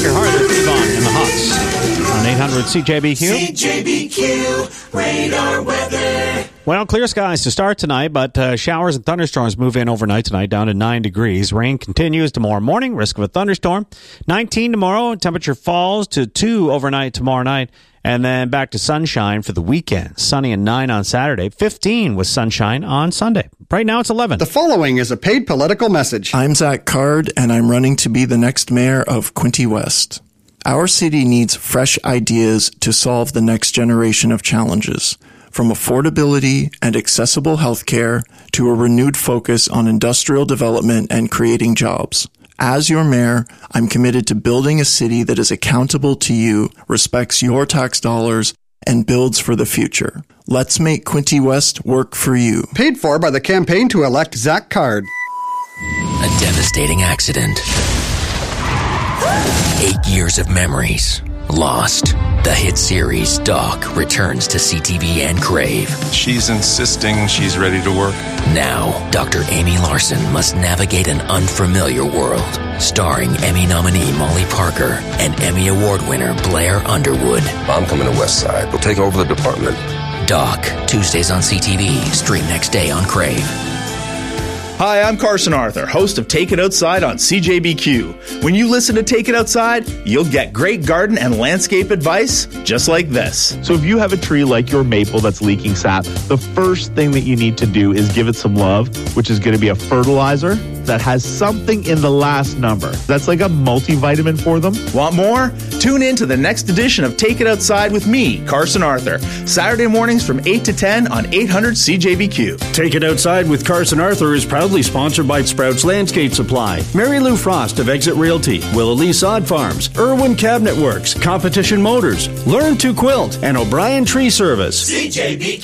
Tucker Harder, Yvonne, and the Hawks on 800 CJBQ. CJBQ radar weather. Well, clear skies to start tonight, but showers and thunderstorms move in overnight tonight down to 9 degrees. Rain continues tomorrow morning, risk of a thunderstorm. 19 tomorrow, temperature falls to 2 overnight tomorrow night, and then back to sunshine for the weekend. Sunny and 9 on Saturday, 15 with sunshine on Sunday. Right now it's 11. The following is a paid political message. I'm Zach Card, and I'm running to be the next mayor of Quinte West. Our city needs fresh ideas to solve the next generation of challenges, from affordability and accessible healthcare to a renewed focus on industrial development and creating jobs. As your mayor, I'm committed to building a city that is accountable to you, respects your tax dollars, and builds for the future. Let's make Quinte West work for you. Paid for by the campaign to elect Zach Card. A devastating accident. 8 years of memories lost. The hit series Doc returns to CTV and Crave. She's insisting she's ready to work. Now, Dr. Amy Larson must navigate an unfamiliar world. Starring Emmy nominee Molly Parker and Emmy Award winner Blair Underwood. I'm coming to West Side. We'll take over the department. Doc, Tuesdays on CTV, stream next day on Crave. Hi, I'm Carson Arthur, host of Take It Outside on CJBQ. When you listen to Take It Outside, you'll get great garden and landscape advice just like this. So if you have a tree like your maple that's leaking sap, the first thing that you need to do is give it some love, which is going to be a fertilizer that has something in the last number. That's like a multivitamin for them. Want more? Tune in to the next edition of Take It Outside with me, Carson Arthur, Saturday mornings from 8 to 10 on 800 CJBQ. Take It Outside with Carson Arthur is proudly sponsored by Sprouts Landscape Supply, Mary Lou Frost of Exit Realty, Willallee Sod Farms, Irwin Cabinet Works, Competition Motors, Learn to Quilt, and O'Brien Tree Service. CJBQ